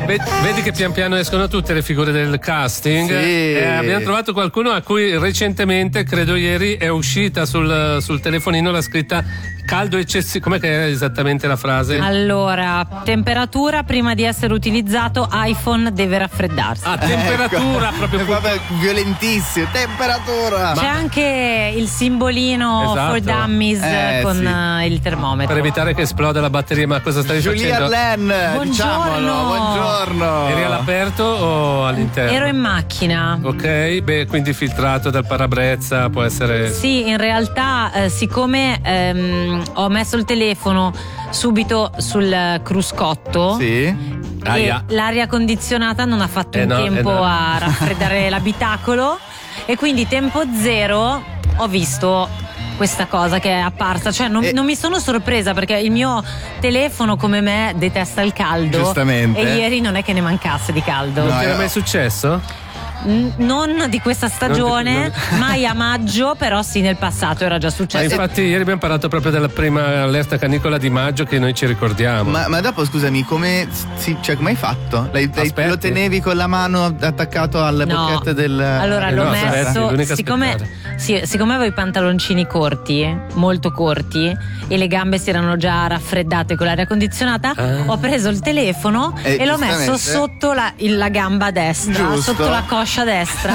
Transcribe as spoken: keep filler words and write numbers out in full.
Ve- vedi che pian piano escono tutte le figure del casting. Sì. Eh, abbiamo trovato qualcuno a cui recentemente, credo ieri, è uscita sul, sul telefonino la scritta caldo eccessivo. Com'è che era esattamente la frase? Allora, temperatura prima di essere utilizzato, iPhone deve raffreddarsi. Ah, temperatura, ecco, proprio è proprio violentissimo. Temperatura. C'è anche il simbolino Esatto. for dummies Eh, con sì. eh, il termometro. per evitare che esploda la batteria. Ma cosa stai Julia facendo? Len, Buongiorno. diciamolo, buongiorno. Eri all'aperto o all'interno? Ero in macchina. Ok, beh, quindi filtrato dal parabrezza può essere. Sì, in realtà eh, siccome ehm, ho messo il telefono subito sul cruscotto Sì. e Aia. l'aria condizionata non ha fatto Eh in no, tempo eh no. a raffreddare l'abitacolo e quindi tempo zero ho visto questa cosa che è apparsa, cioè non, E- non mi sono sorpresa perché il mio telefono come me detesta il caldo. Giustamente. E ieri non è che ne mancasse di caldo. No, Non ti era eh, mai successo? N- non di questa stagione, Non mai a maggio, però sì nel passato era già Ma successo. infatti ieri abbiamo parlato proprio della prima allerta canicola di maggio che noi ci ricordiamo. Ma, ma dopo scusami, come sì, cioè, come hai fatto? L'hai- l'hai- Aspetti. lo tenevi con la mano attaccato alle No. bocchette del. Allora Eh l'ho no, aspetti, messo l'unica siccome, aspettare. sì, siccome avevo i pantaloncini corti, molto corti, e le gambe si erano già raffreddate con l'aria condizionata, Ah. ho preso il telefono Eh, e l'ho messo giustamente. sotto la, il- la gamba destra, Giusto. sotto la coscia destra